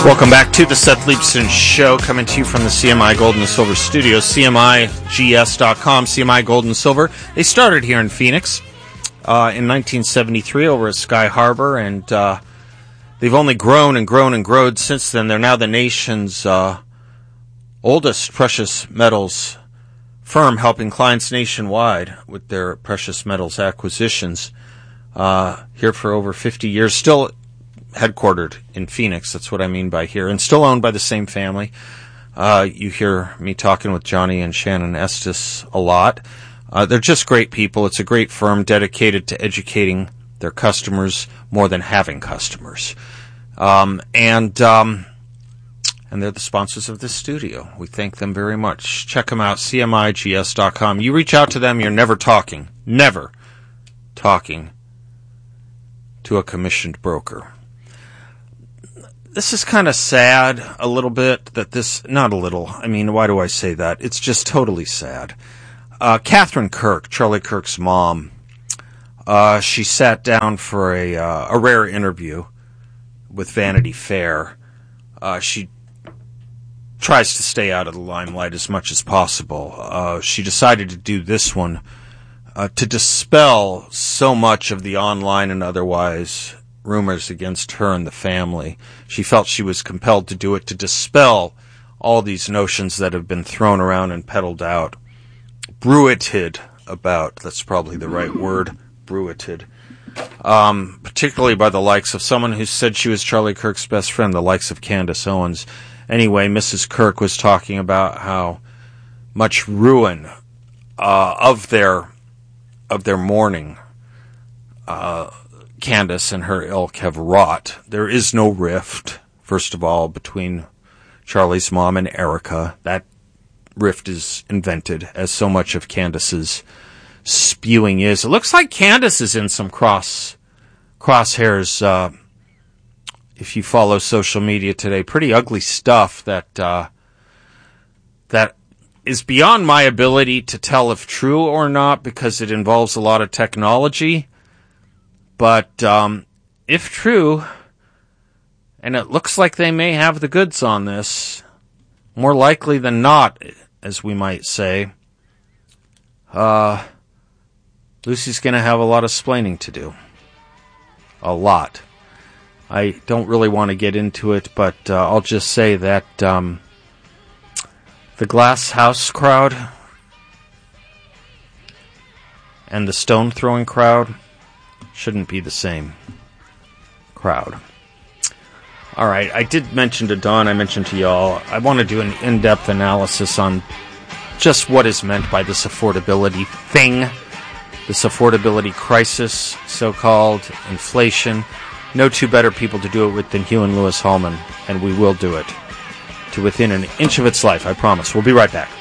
Welcome back to the Seth Leibsohn Show, coming to you from the CMI Gold and Silver Studios, CMIGS.com, CMI Gold and Silver. They started here in Phoenix in 1973 over at Sky Harbor, and they've only grown and grown and grown since then. They're now the nation's oldest precious metals firm, helping clients nationwide with their precious metals acquisitions. Here for over 50 years, still headquartered in Phoenix. That's what I mean by here, and still owned by the same family. You hear me talking with Johnny and Shannon Estes a lot. They're just great people. It's a great firm dedicated to educating their customers more than having customers. And they're the sponsors of this studio. We thank them very much. Check them out, CMIGS.com. You reach out to them, you're never talking to a commissioned broker. This is kind of sad a little bit that this, not a little, I mean, why do I say that? It's just totally sad. Catherine Kirk, Charlie Kirk's mom, she sat down for a rare interview with Vanity Fair. She tries to stay out of the limelight as much as possible. She decided to do this one to dispel so much of the online and otherwise rumors against her and the family. She felt she was compelled to do it to dispel all these notions that have been thrown around and peddled out, bruited about, that's probably the right word, bruited, particularly by the likes of someone who said she was Charlie Kirk's best friend, the likes of Candace Owens. Anyway, Mrs. Kirk was talking about how much ruin of their mourning Candace and her ilk have wrought. There is no rift, first of all, between Charlie's mom and Erica. That rift is invented, as so much of Candace's spewing is. It looks like Candace is in some crosshairs. If you follow social media today, pretty ugly stuff that is beyond my ability to tell if true or not, because it involves a lot of technology. But if true, and it looks like they may have the goods on this, more likely than not, as we might say, Lucy's going to have a lot of splaining to do. A lot. I don't really want to get into it, but I'll just say that the Glass House crowd and the stone throwing crowd shouldn't be the same crowd. All right, I did mention to Don, I mentioned to y'all, I want to do an in-depth analysis on just what is meant by this affordability thing, this affordability crisis, so-called inflation. No two better people to do it with than Hugh and Lewis Hallman, and we will do it to within an inch of its life, I promise. We'll be right back.